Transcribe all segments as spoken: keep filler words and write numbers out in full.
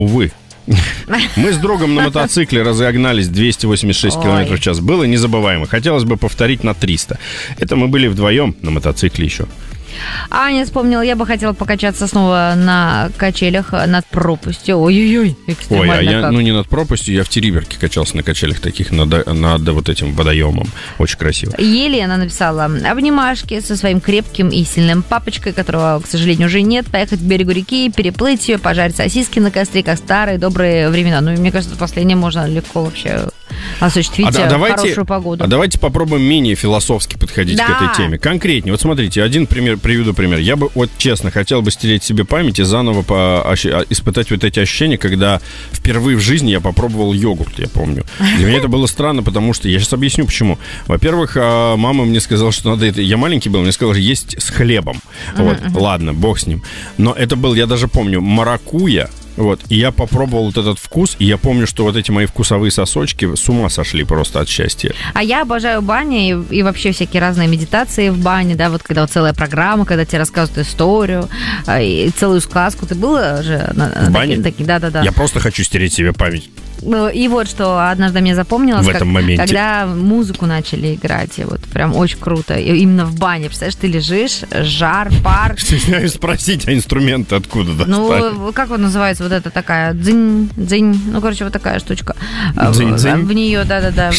Увы. Мы с другом на мотоцикле разогнались двести восемьдесят шесть километров в час. Было незабываемо. Хотелось бы повторить на триста. Это мы были вдвоем на мотоцикле еще. Аня вспомнила, я бы хотела покачаться снова на качелях над пропастью. Ой-ой-ой, экстремально. Ой, а я, как. ну не над пропастью, я в Териберке качался на качелях таких над, над вот этим водоемом. Очень красиво. Елена написала: обнимашки со своим крепким и сильным папочкой, которого, к сожалению, уже нет, поехать к берегу реки, переплыть ее, пожарить сосиски на костре, как старые добрые времена. Ну, мне кажется, последнее можно легко вообще осуществить а, в давайте, хорошую погоду. А давайте попробуем менее философски подходить да. к этой теме. Конкретнее. Вот смотрите, один пример, приведу пример. Я бы, вот честно, хотел бы стереть себе память и заново по, ощ- испытать вот эти ощущения, когда впервые в жизни я попробовал йогурт, я помню. Для меня это было странно, потому что... Я сейчас объясню, почему. Во-первых, мама мне сказала, что надо это... Я маленький был, мне сказала, есть с хлебом. Вот, uh-huh. ладно, бог с ним. Но это был, я даже помню, маракуйя. Вот, и я попробовал вот этот вкус, и я помню, что вот эти мои вкусовые сосочки с ума сошли просто от счастья. А я обожаю бани и, и вообще всякие разные медитации в бане, да, вот когда вот целая программа, когда тебе рассказывают историю и целую сказку. Ты была же на, в бане? Такие, да-да-да. Я просто хочу стереть себе память. И вот что однажды мне запомнилось, в этом как, моменте. когда музыку начали играть, и вот прям очень круто. И именно в бане, представляешь, ты лежишь, жар, пар. Стесняюсь спросить, а инструменты откуда достали? Ну, как вот называется вот эта такая дзынь, дзынь, ну, короче, вот такая штучка. Дзынь, дзынь. В нее, да-да-да,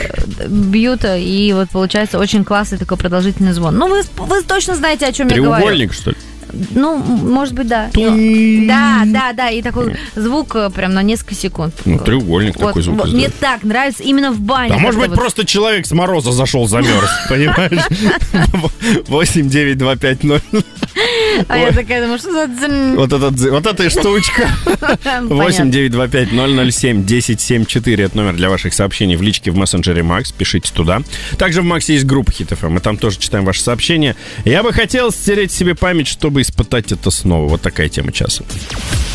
бьют, и вот получается очень классный такой продолжительный звон. Ну, вы, вы точно знаете, о чем я говорю. Треугольник, что ли? Ну, может быть, да. Тунь. Да, да, да, и такой звук прям на несколько секунд. Ну, треугольник вот, такой звук. Вот, мне так нравится именно в бане. А может быть, вот... просто человек с мороза зашел, замерз, понимаешь? восемь девять два пять ноль. А я такая думаю, что за дзынь? Вот эта штучка. восемь девять два пять ноль ноль семь десять семь четыре. Это номер для ваших сообщений в личке в мессенджере Макс. Пишите туда. Также в Максе есть группа Хит эф эм. Мы там тоже читаем ваши сообщения. Я бы хотел стереть себе память, чтобы испытать это снова. Вот такая тема часа.